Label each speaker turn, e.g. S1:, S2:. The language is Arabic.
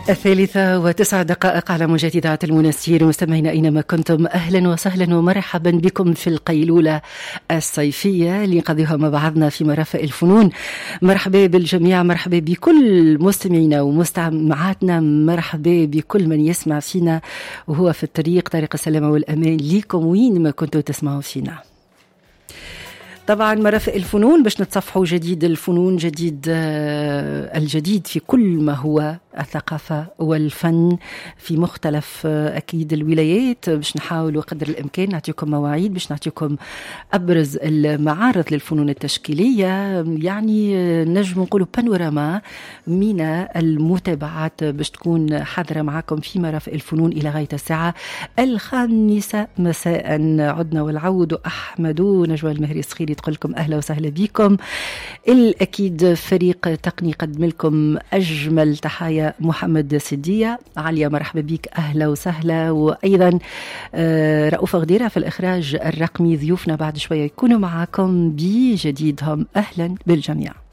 S1: 3:09 على موجات المنسير. مستمعينا أينما كنتم، أهلا وسهلا ومرحبا بكم في القيلولة الصيفية اللي نقضيها مع بعضنا في مرافق الفنون. مرحبا بالجميع، مرحبا بكل مستمعينا ومستمعاتنا، مرحبا بكل من يسمع فينا وهو في الطريق، طريق السلامة والأمان ليكم وين ما كنتوا تسمعوا فينا. طبعا مرافق الفنون باش نتصفحوا جديد الفنون، جديد الجديد في كل ما هو الثقافة والفن في مختلف أكيد الولايات، باش نحاولوا قدر الإمكان نعطيكم مواعيد، باش نعطيكم أبرز المعارض للفنون التشكيلية، يعني نجم نقولوا بانوراما من المتابعات باش تكون حاضرة معكم في مرافق الفنون إلى غاية الساعة 5 مساء. عدنا والعود، وأحمد ونجوى المهري الصخيري تقول لكم أهلا وسهلا بكم. الأكيد فريق تقني قدم لكم أجمل تحايا، محمد سدية، عليا مرحبا بك أهلا وسهلا، وأيضا رؤوف غديرة في الإخراج الرقمي. ضيوفنا بعد شوية يكونوا معاكم بجديدهم، أهلا بالجميع.